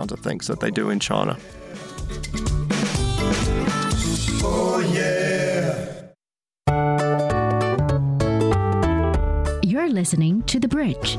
kinds of things that they do in China. Oh, yeah. You're listening to The Bridge.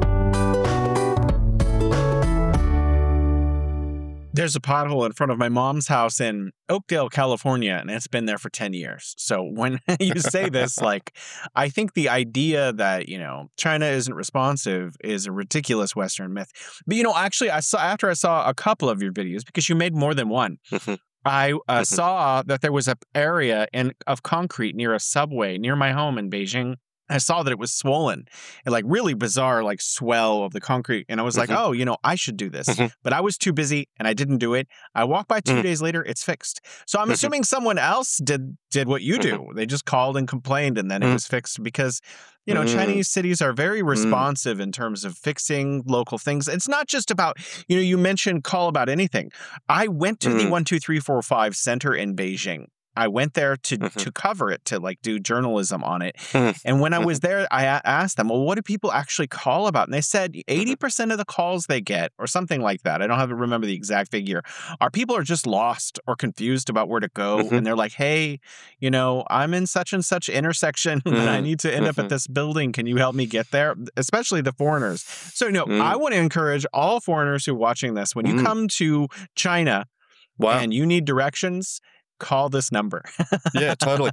There's a pothole in front of my mom's house in Oakdale, California, and it's been there for 10 years. So when you say this, like, I think the idea that, China isn't responsive is a ridiculous Western myth. But, actually, after I saw a couple of your videos, because you made more than one, I saw that there was an area of concrete near a subway near my home in Beijing. I saw that it was swollen and like really bizarre, like swell of the concrete. And I was like, oh, I should do this. But I was too busy and I didn't do it. I walked by 2 days later, it's fixed. So I'm assuming someone else did what you do. They just called and complained and then it was fixed because, Chinese cities are very responsive in terms of fixing local things. It's not just about, you mentioned call about anything. I went to the 12345 Center in Beijing. I went there to cover it, to like do journalism on it. And when I was there, I asked them, well, what do people actually call about? And they said 80% of the calls they get, or something like that, I don't have to remember the exact figure, are people are just lost or confused about where to go. And they're like, hey, I'm in such and such intersection and I need to end up at this building. Can you help me get there? Especially the foreigners. So, I want to encourage all foreigners who are watching this, when you come to China and you need directions, call this number. Yeah, totally.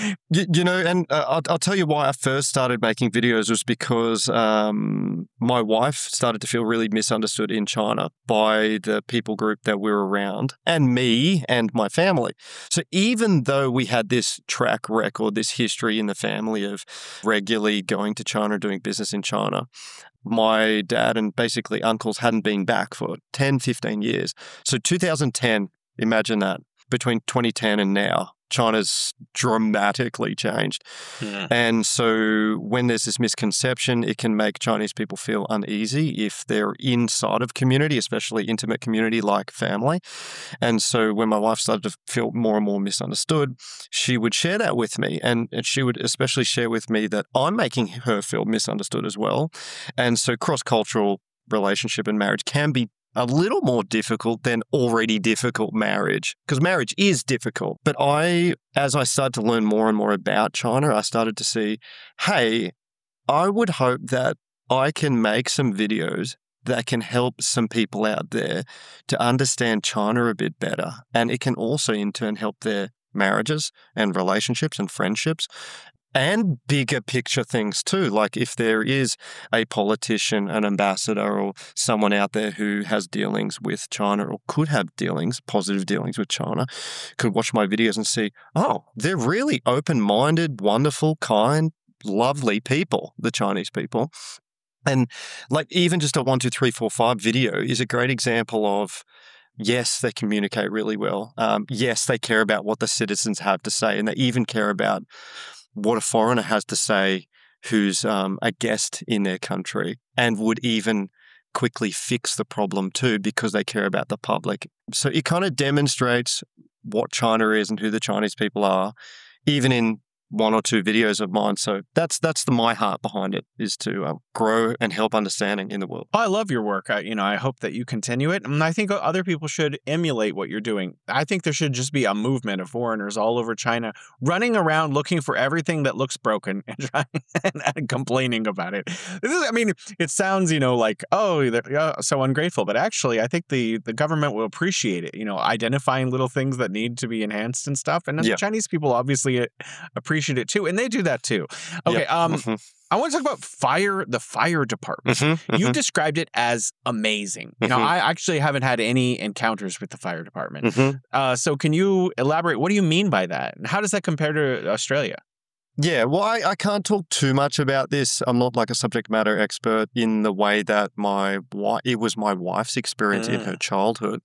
And I'll tell you why I first started making videos was because my wife started to feel really misunderstood in China by the people group that we're around, and me and my family. So even though we had this track record, this history in the family of regularly going to China, doing business in China, my dad and basically uncles hadn't been back for 10, 15 years. So 2010, imagine that. Between 2010 and now, China's dramatically changed. And so when there's this misconception, it can make Chinese people feel uneasy if they're inside of community, especially intimate community like family. And so when my wife started to feel more and more misunderstood, she would share that with me. And she would especially share with me that I'm making her feel misunderstood as well. And so cross-cultural relationship and marriage can be a little more difficult than already difficult marriage, because marriage is difficult. But as I started to learn more and more about China, I started to see, hey, I would hope that I can make some videos that can help some people out there to understand China a bit better. And it can also in turn help their marriages and relationships and friendships. And bigger picture things too, like if there is a politician, an ambassador, or someone out there who has dealings with China or could have positive dealings with China, could watch my videos and see, oh, they're really open-minded, wonderful, kind, lovely people, the Chinese people. And like even just a 1, 2, 3, 4, 5 video is a great example of, yes, they communicate really well. Yes, they care about what the citizens have to say, and they even care about what a foreigner has to say who's a guest in their country, and would even quickly fix the problem too because they care about the public. So it kind of demonstrates what China is and who the Chinese people are, even in 1 or 2 videos of mine. So that's my heart behind it, is to grow and help understanding in the world. I love your work. I hope that you continue it. And I think other people should emulate what you're doing. I think there should just be a movement of foreigners all over China running around looking for everything that looks broken and trying and complaining about it. It sounds, like, oh, they're so ungrateful. But actually, I think the government will appreciate it, identifying little things that need to be enhanced and stuff. And the Chinese people obviously appreciate it too, and they do that too. Okay, I want to talk about the fire department. You described it as amazing. I actually haven't had any encounters with the fire department. So can you elaborate? What do you mean by that? And how does that compare to Australia? Yeah, well, I can't talk too much about this. I'm not like a subject matter expert in the way that it was my wife's experience in her childhood.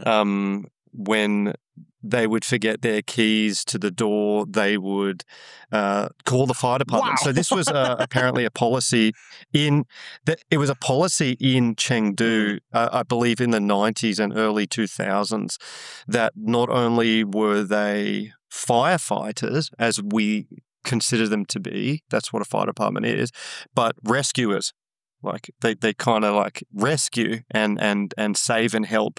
When they would forget their keys to the door, they would call the fire department. Wow. So this was apparently a policy it was a policy in Chengdu, I believe in the 90s and early 2000s, that not only were they firefighters, as we consider them to be, that's what a fire department is, but rescuers. Like they kind of like rescue and save and help